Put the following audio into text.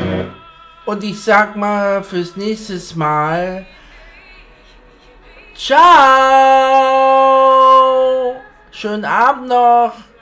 Und ich sag mal fürs nächste Mal ciao! Schönen Abend noch!